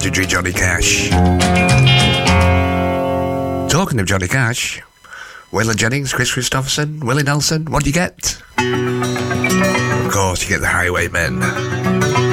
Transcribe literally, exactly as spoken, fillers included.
legendary Johnny Cash. Talking of Johnny Cash, Waylon Jennings, Chris Christopherson, Willie Nelson, what do you get? Of course, you get the Highwaymen.